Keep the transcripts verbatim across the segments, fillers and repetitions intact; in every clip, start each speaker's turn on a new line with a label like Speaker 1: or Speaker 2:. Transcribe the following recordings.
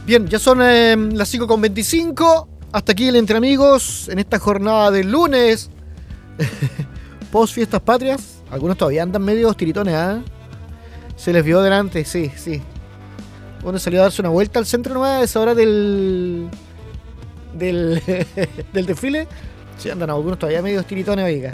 Speaker 1: Bien, ya son eh, las cinco con veinticinco. Hasta aquí el Entre Amigos en esta jornada de lunes. Post fiestas patrias. Algunos todavía andan medio tiritones, ¿ah? ¿eh? Se les vio delante, sí, sí. Uno salió a darse una vuelta al centro nomás a esa hora del. del. del desfile. Sí, andan algunos todavía medio tiritones, oiga.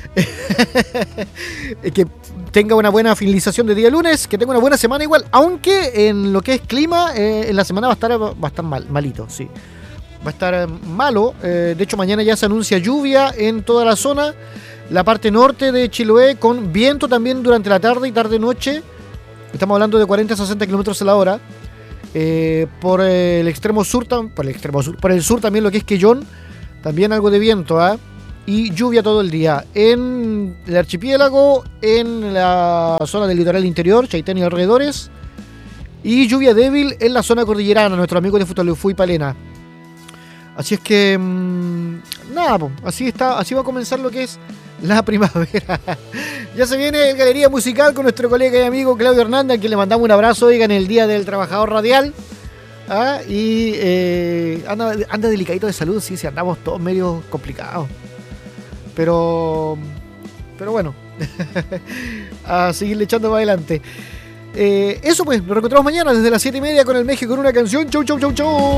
Speaker 1: Que tenga una buena finalización de día lunes, que tenga una buena semana igual, aunque en lo que es clima, eh, en la semana va a estar, va a estar mal, malito, sí. Va a estar eh, malo. Eh, de hecho, mañana ya se anuncia lluvia en toda la zona, la parte norte de Chiloé, con viento también durante la tarde y tarde-noche. Estamos hablando de cuarenta a sesenta kilómetros a la hora. Eh, por el extremo sur, por el extremo sur, por el sur también lo que es Quellón, también algo de viento, ¿ah? ¿eh? Y lluvia todo el día en el archipiélago, en la zona del litoral interior, Chaitén y alrededores, y lluvia débil en la zona cordillerana, nuestros amigos de Futaleufú y Palena. Así es que mmm, nada, po, así está, así va a comenzar lo que es la primavera. Ya se viene el Galería Musical con nuestro colega y amigo Claudio Hernández, a quien le mandamos un abrazo, oigan, el Día del Trabajador Radial. ¿Ah? Y eh, anda, anda delicadito de salud, sí, sí, andamos todos medio complicados. Pero, pero bueno, a seguirle echando para adelante. Eh, eso pues, nos reencontramos mañana desde las siete y media con el México con una canción. Chau, chau, chau, chau.